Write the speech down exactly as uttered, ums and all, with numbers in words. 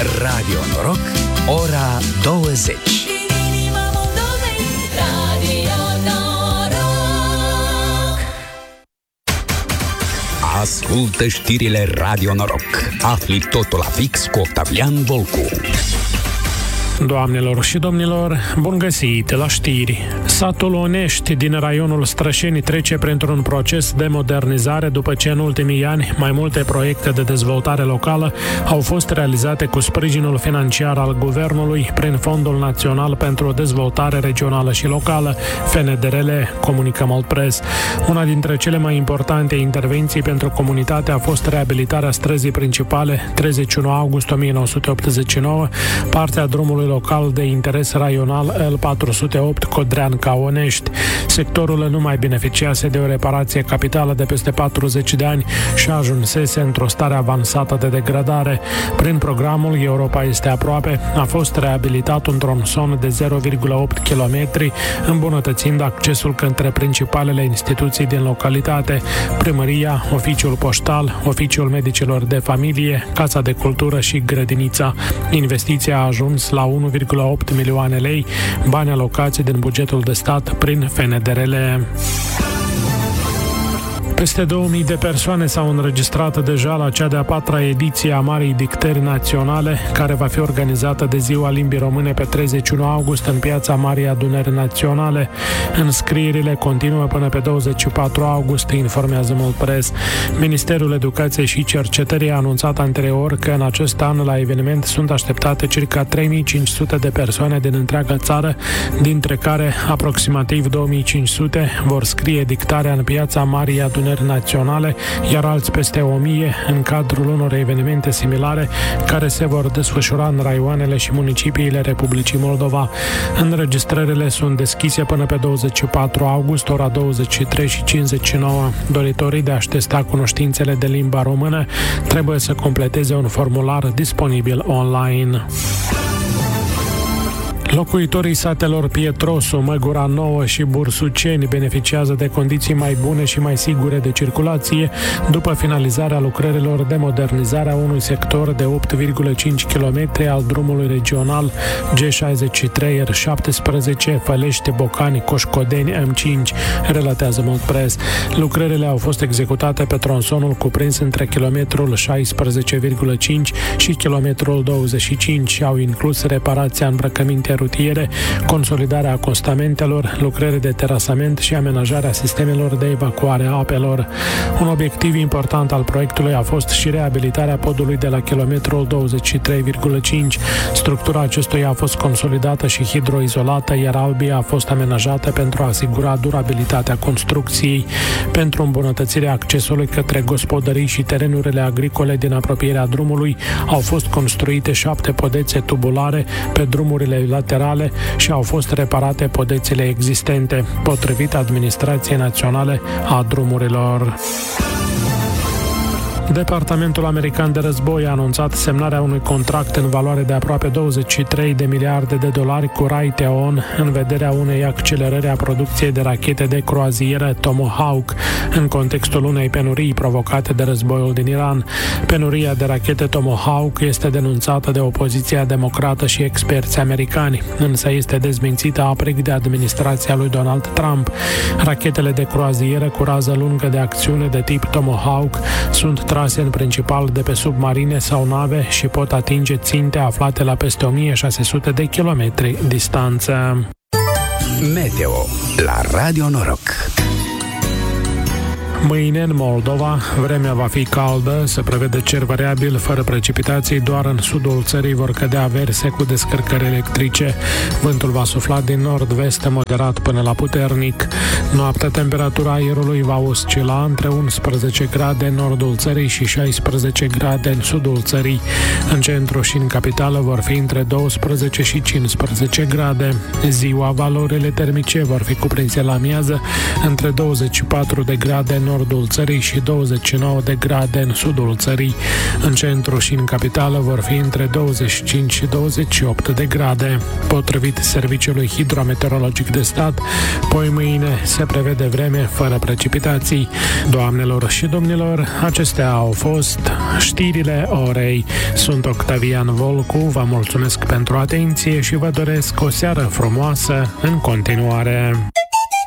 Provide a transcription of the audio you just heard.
Radio Noroc, ora douăzeci. Ascultă știrile Radio Noroc. Afli totul la fix cu Octavian Volcu. Doamnelor și domnilor, bun găsit la știri. Satul Onești din raionul Strășeni trece printr-un proces de modernizare după ce în ultimii ani mai multe proiecte de dezvoltare locală au fost realizate cu sprijinul financiar al guvernului prin Fondul Național pentru Dezvoltare Regională și Locală, F N D R L, comunică Maltpress. Una dintre cele mai importante intervenții pentru comunitate a fost reabilitarea străzii principale treizeci și unu august o mie nouă sute optzeci și nouă, partea drumului local de interes raional L patru sute opt Codrean-Onești. Sectorul nu mai beneficiase de o reparație capitală de peste patruzeci de ani și ajunsese într-o stare avansată de degradare. Prin programul Europa este aproape, a fost reabilitat un tronson de zero virgulă opt kilometri, îmbunătățind accesul către principalele instituții din localitate: primăria, oficiul poștal, oficiul medicilor de familie, casa de cultură și grădinița. Investiția a ajuns la unu virgulă opt milioane lei, bani alocați din bugetul de stat prin F N D R L. Peste două mii de persoane s-au înregistrat deja la cea de-a patra ediție a Marii Dictări Naționale, care va fi organizată de Ziua Limbii Române pe treizeci și unu august în Piața Marii Adunări Naționale. Înscrierile continuă până pe douăzeci și patru august, informează Maltpress. Ministerul Educației și Cercetării a anunțat anterior că în acest an la eveniment sunt așteptate circa trei mii cinci sute de persoane din întreaga țară, dintre care aproximativ două mii cinci sute vor scrie dictarea în Piața Marii Adunări Naționale, iar alți peste o mie în cadrul unor evenimente similare care se vor desfășura în raioanele și municipiile Republicii Moldova. Înregistrările sunt deschise până pe douăzeci și patru august, ora douăzeci și trei și cincizeci și nouă. Doritorii de a-și testa cunoștințele de limba română trebuie să completeze un formular disponibil online. Locuitorii satelor Pietrosu, Măgura Nouă și Bursuceni beneficiază de condiții mai bune și mai sigure de circulație după finalizarea lucrărilor de modernizare a unui sector de opt virgulă cinci kilometri al drumului regional G șaizeci și trei R șaptesprezece Fălești-Bocani-Coșcodeni M cinci, relatează Maltpress. Lucrările au fost executate pe tronsonul cuprins între kilometrul șaisprezece virgulă cinci și kilometrul douăzeci și cinci și au inclus reparația îmbrăcăminte rutiere, consolidarea acostamentelor, lucrări de terasament și amenajarea sistemelor de evacuare a apelor. Un obiectiv important al proiectului a fost și reabilitarea podului de la kilometrul douăzeci și trei virgulă cinci. Structura acestuia a fost consolidată și hidroizolată, iar albia a fost amenajată pentru a asigura durabilitatea construcției. Pentru îmbunătățirea accesului către gospodării și terenurile agricole din apropierea drumului au fost construite șapte podețe tubulare pe drumurile laterale și au fost reparate podețele existente, potrivit Administrației Naționale a Drumurilor. Departamentul American de Război a anunțat semnarea unui contract în valoare de aproape douăzeci și trei de miliarde de dolari cu Raytheon în vederea unei accelerări a producției de rachete de croazieră Tomahawk în contextul unei penurii provocate de războiul din Iran. Penuria de rachete Tomahawk este denunțată de opoziția democrată și experți americani, însă este dezmințită aprig de administrația lui Donald Trump. Rachetele de croazieră cu rază lungă de acțiune de tip Tomahawk sunt trase în principal de pe submarine sau nave și pot atinge ținte aflate la peste o mie șase sute de kilometri distanță. Meteo la Radio Noroc. Mâine în Moldova, vremea va fi caldă, se prevede cer variabil, fără precipitații, doar în sudul țării vor cădea averse cu descărcări electrice. Vântul va sufla din nord-vest moderat până la puternic. Noaptea, temperatura aerului va oscila între unsprezece grade în nordul țării și șaisprezece grade în sudul țării. În centru și în capitală vor fi între douăsprezece și cincisprezece grade. Ziua, valorile termice vor fi cuprinse la amiază între douăzeci și patru de grade în nordul țării și douăzeci și nouă de grade în sudul țării. În centru și în capitală vor fi între douăzeci și cinci și douăzeci și opt de grade. Potrivit Serviciului Hidrometeorologic de Stat, poi mâine se prevede vreme fără precipitații. Doamnelor și domnilor, acestea au fost știrile orei. Sunt Octavian Volcu, vă mulțumesc pentru atenție și vă doresc o seară frumoasă în continuare.